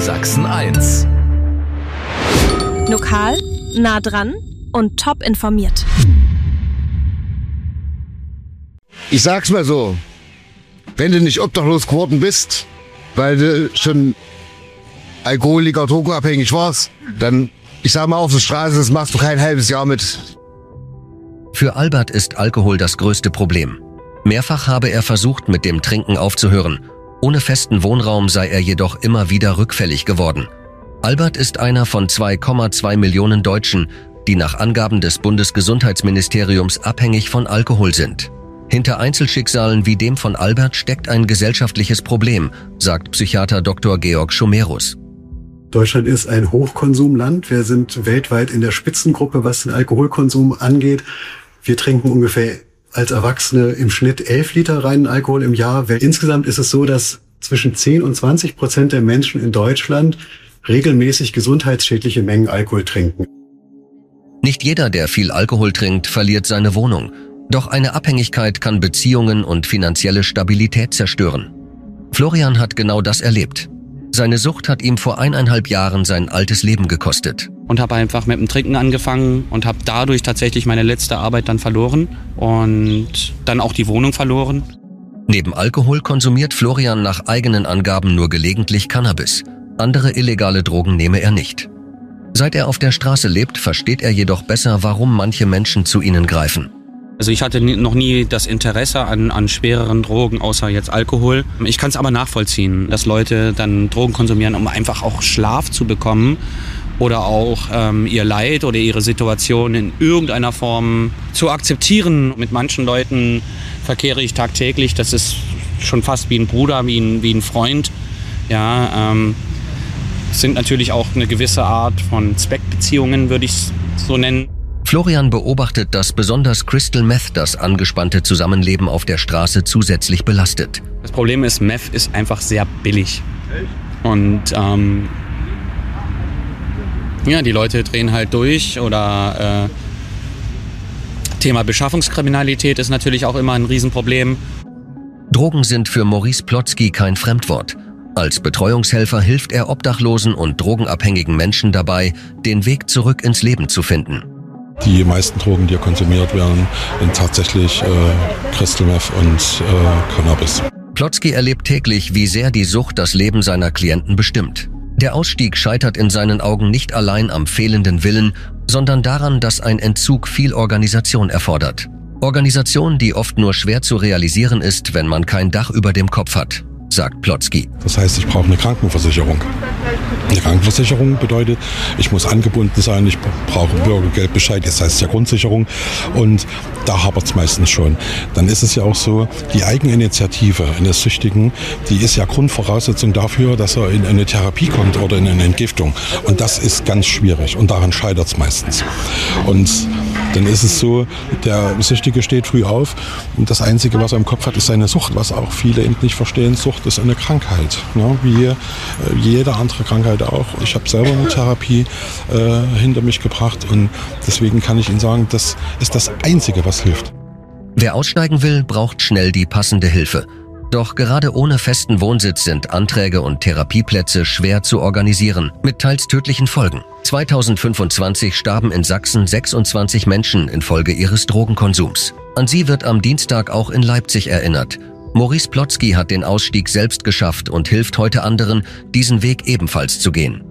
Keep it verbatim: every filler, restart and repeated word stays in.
Sachsen eins. Lokal, nah dran und top informiert. Ich sag's mal so, wenn du nicht obdachlos geworden bist, weil du schon Alkoholiker, drogenabhängig warst, dann, ich sag mal, auf der Straße, das machst du kein halbes Jahr mit. Für Albert ist Alkohol das größte Problem. Mehrfach habe er versucht, mit dem Trinken aufzuhören. Ohne festen Wohnraum sei er jedoch immer wieder rückfällig geworden. Albert ist einer von zwei Komma zwei Millionen Deutschen, die nach Angaben des Bundesgesundheitsministeriums abhängig von Alkohol sind. Hinter Einzelschicksalen wie dem von Albert steckt ein gesellschaftliches Problem, sagt Psychiater Doktor Georg Schomerus. Deutschland ist ein Hochkonsumland. Wir sind weltweit in der Spitzengruppe, was den Alkoholkonsum angeht. Wir trinken ungefähr als Erwachsene im Schnitt elf Liter reinen Alkohol im Jahr. Insgesamt ist es so, dass zwischen zehn und zwanzig Prozent der Menschen in Deutschland regelmäßig gesundheitsschädliche Mengen Alkohol trinken. Nicht jeder, der viel Alkohol trinkt, verliert seine Wohnung. Doch eine Abhängigkeit kann Beziehungen und finanzielle Stabilität zerstören. Florian hat genau das erlebt. Seine Sucht hat ihm vor eineinhalb Jahren sein altes Leben gekostet. Und habe einfach mit dem Trinken angefangen und habe dadurch tatsächlich meine letzte Arbeit dann verloren und dann auch die Wohnung verloren. Neben Alkohol konsumiert Florian nach eigenen Angaben nur gelegentlich Cannabis. Andere illegale Drogen nehme er nicht. Seit er auf der Straße lebt, versteht er jedoch besser, warum manche Menschen zu ihnen greifen. Also ich hatte noch nie das Interesse an, an schwereren Drogen, außer jetzt Alkohol. Ich kann es aber nachvollziehen, dass Leute dann Drogen konsumieren, um einfach auch Schlaf zu bekommen oder auch ähm, ihr Leid oder ihre Situation in irgendeiner Form zu akzeptieren. Mit manchen Leuten verkehre ich tagtäglich, das ist schon fast wie ein Bruder, wie ein, wie ein Freund. Ja, ähm, es sind natürlich auch eine gewisse Art von Zweckbeziehungen, würde ich es so nennen. Florian beobachtet, dass besonders Crystal Meth das angespannte Zusammenleben auf der Straße zusätzlich belastet. Das Problem ist, Meth ist einfach sehr billig. Und ähm, ja, die Leute drehen halt durch. Oder äh, Thema Beschaffungskriminalität ist natürlich auch immer ein Riesenproblem. Drogen sind für Maurice Plotzky kein Fremdwort. Als Betreuungshelfer hilft er obdachlosen und drogenabhängigen Menschen dabei, den Weg zurück ins Leben zu finden. Die meisten Drogen, die konsumiert werden, sind tatsächlich äh, Crystal Meth und äh, Cannabis. Plotzky erlebt täglich, wie sehr die Sucht das Leben seiner Klienten bestimmt. Der Ausstieg scheitert in seinen Augen nicht allein am fehlenden Willen, sondern daran, dass ein Entzug viel Organisation erfordert. Organisation, die oft nur schwer zu realisieren ist, wenn man kein Dach über dem Kopf hat, sagt Plotzky. Das heißt, ich brauche eine Krankenversicherung. Eine Krankenversicherung bedeutet, ich muss angebunden sein, ich brauche Bürgergeldbescheid, das heißt ja Grundsicherung, und da hapert es meistens schon. Dann ist es ja auch so, die Eigeninitiative eines Süchtigen, die ist ja Grundvoraussetzung dafür, dass er in eine Therapie kommt oder in eine Entgiftung. Und das ist ganz schwierig und daran scheitert es meistens. Und dann ist es so, der Süchtige steht früh auf und das Einzige, was er im Kopf hat, ist seine Sucht, was auch viele eben nicht verstehen. Sucht ist eine Krankheit, ne? Wie äh, jede andere Krankheit auch. Ich habe selber eine Therapie äh, hinter mich gebracht und deswegen kann ich Ihnen sagen, das ist das Einzige, was hilft. Wer aussteigen will, braucht schnell die passende Hilfe. Doch gerade ohne festen Wohnsitz sind Anträge und Therapieplätze schwer zu organisieren, mit teils tödlichen Folgen. zweitausendfünfundzwanzig starben in Sachsen sechsundzwanzig Menschen infolge ihres Drogenkonsums. An sie wird am Dienstag auch in Leipzig erinnert. Maurice Plotzky hat den Ausstieg selbst geschafft und hilft heute anderen, diesen Weg ebenfalls zu gehen.